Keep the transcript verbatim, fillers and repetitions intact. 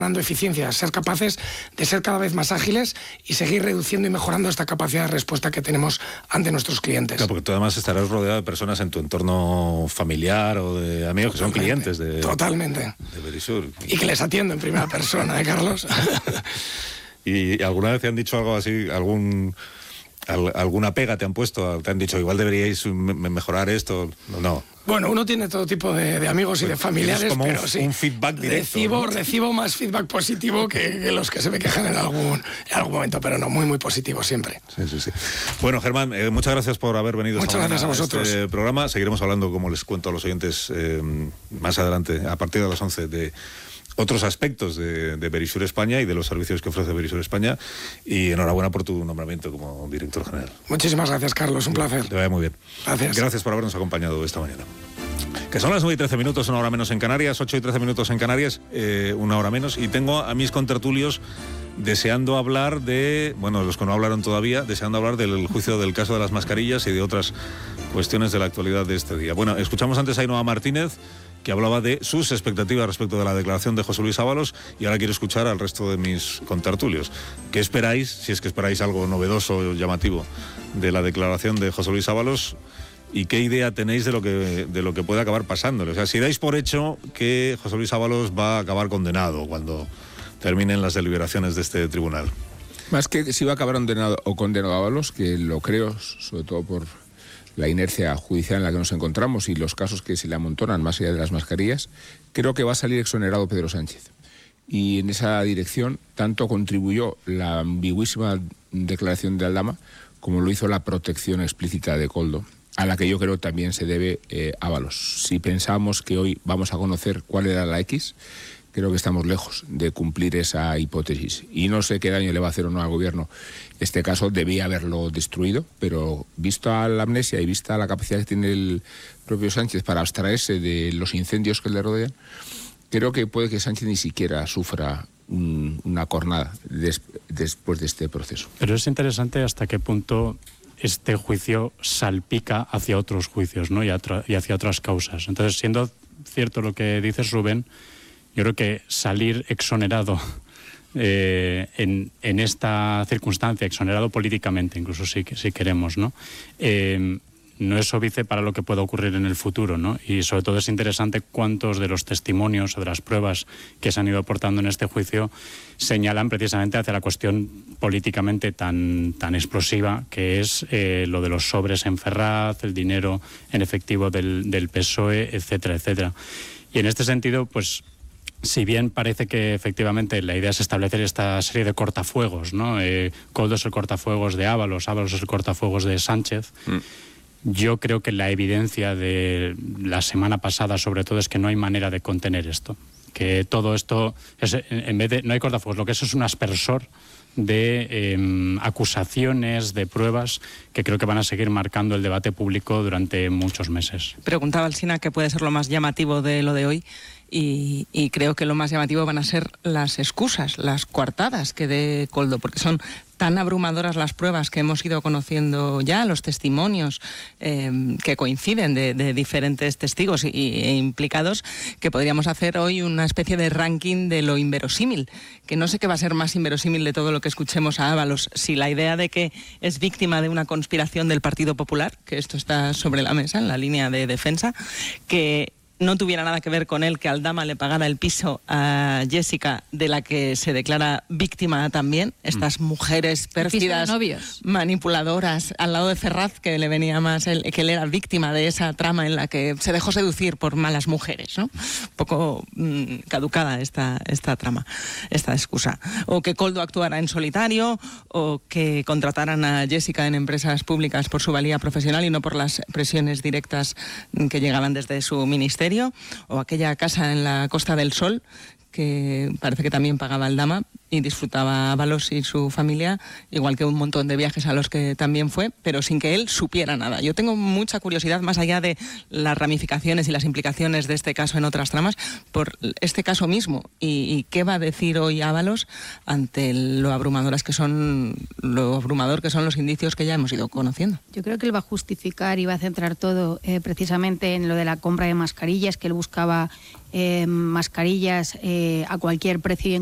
ganando eficiencia, ser capaces de ser cada vez más ágiles y seguir reduciendo y mejorando esta capacidad de respuesta que tenemos ante nuestros clientes. Claro, porque tú además estarás rodeado de personas en tu entorno familiar o de amigos que son clientes de, Totalmente. de Verisur. Y que les atiendo en primera persona, ¿eh, Carlos? ¿Y alguna vez te han dicho algo así, algún... alguna pega te han puesto? ¿Te han dicho igual deberíais mejorar esto? No. Bueno, uno tiene todo tipo de, de amigos y de familiares, como pero un, sí. un feedback directo. Recibo, ¿no? recibo más feedback positivo que, que los que se me quejan en algún, en algún momento, pero no, muy, muy positivo siempre. Sí, sí, sí. Bueno, Germán, eh, muchas gracias por haber venido muchas esta gracias a vosotros. este programa. Seguiremos hablando, como les cuento a los oyentes, eh, más adelante, a partir de las once, de otros aspectos de, de Verisur España y de los servicios que ofrece Verisur España. Y enhorabuena por tu nombramiento como director general. Muchísimas gracias, Carlos, un placer. Te vaya muy bien. Gracias. Gracias por habernos acompañado esta mañana. Que son las nueve y trece minutos, una hora menos en Canarias, ocho y trece minutos en Canarias, eh, una hora menos, y tengo a mis contertulios deseando hablar de, bueno, los que no hablaron todavía, deseando hablar del juicio del caso de las mascarillas y de otras cuestiones de la actualidad de este día. Bueno, escuchamos antes a Ainhoa Martínez, que hablaba de sus expectativas respecto de la declaración de José Luis Ábalos, y ahora quiero escuchar al resto de mis contertulios. ¿Qué esperáis, si es que esperáis algo novedoso o llamativo de la declaración de José Luis Ábalos? ¿Y qué idea tenéis de lo que de lo que puede acabar pasándole? O sea, si dais por hecho que José Luis Ábalos va a acabar condenado cuando terminen las deliberaciones de este tribunal. Más que si va a acabar condenado o condenado Ábalos, que lo creo, sobre todo por la inercia judicial en la que nos encontramos y los casos que se le amontonan más allá de las mascarillas, creo que va a salir exonerado Pedro Sánchez. Y en esa dirección tanto contribuyó la ambiguísima declaración de Aldama como lo hizo la protección explícita de Koldo, a la que yo creo también se debe eh, Ábalos. Si pensamos que hoy vamos a conocer cuál era la X, creo que estamos lejos de cumplir esa hipótesis. Y no sé qué daño le va a hacer o no al gobierno. Este caso debía haberlo destruido, pero visto a la amnesia y vista la capacidad que tiene el propio Sánchez para abstraerse de los incendios que le rodean, creo que puede que Sánchez ni siquiera sufra un, una cornada des, después de este proceso. Pero es interesante hasta qué punto este juicio salpica hacia otros juicios, ¿no? y, atra- y hacia otras causas. Entonces, siendo cierto lo que dices, Rubén, yo creo que salir exonerado eh, en, en esta circunstancia, exonerado políticamente, incluso si, si queremos, ¿no? Eh, no es óbice para lo que pueda ocurrir en el futuro, ¿no? Y sobre todo es interesante cuántos de los testimonios o de las pruebas que se han ido aportando en este juicio señalan precisamente hacia la cuestión políticamente tan, tan explosiva que es eh, lo de los sobres en Ferraz, el dinero en efectivo del, del P S O E, etcétera, etcétera. Y en este sentido, pues, si bien parece que efectivamente la idea es establecer esta serie de cortafuegos, ¿no? Eh, Koldo es el cortafuegos de Ábalos, Ábalos es el cortafuegos de Sánchez. Mm. Yo creo que la evidencia de la semana pasada, sobre todo, es que no hay manera de contener esto. Que todo esto, es, en vez de, no hay cortafuegos, lo que eso es un aspersor de eh, acusaciones, de pruebas que creo que van a seguir marcando el debate público durante muchos meses. Preguntaba Alsina qué puede ser lo más llamativo de lo de hoy. Y, y creo que lo más llamativo van a ser las excusas, las coartadas que dé Koldo, porque son tan abrumadoras las pruebas que hemos ido conociendo ya, los testimonios eh, que coinciden de, de diferentes testigos y, e implicados, que podríamos hacer hoy una especie de ranking de lo inverosímil, que no sé qué va a ser más inverosímil de todo lo que escuchemos a Ábalos, si la idea de que es víctima de una conspiración del Partido Popular, que esto está sobre la mesa en la línea de defensa, que no tuviera nada que ver con él que Aldama le pagara el piso a Jessica, de la que se declara víctima también, estas mm. mujeres pérfidas, manipuladoras, al lado de Ferraz, que le venía más, el, que él era víctima de esa trama en la que se dejó seducir por malas mujeres, ¿no? Un poco mmm, caducada esta, esta trama, esta excusa. O que Koldo actuara en solitario, o que contrataran a Jessica en empresas públicas por su valía profesional y no por las presiones directas que llegaban desde su ministerio, o aquella casa en la Costa del Sol que parece que también pagaba Aldama y disfrutaba Ábalos y su familia, igual que un montón de viajes a los que también fue, pero sin que él supiera nada. Yo tengo mucha curiosidad, más allá de las ramificaciones y las implicaciones de este caso en otras tramas, por este caso mismo. ¿Y, y qué va a decir hoy Ábalos ante lo abrumadoras que son, lo abrumador que son los indicios que ya hemos ido conociendo? Yo creo que él va a justificar y va a centrar todo eh, precisamente en lo de la compra de mascarillas, que él buscaba eh, mascarillas eh, a cualquier precio y en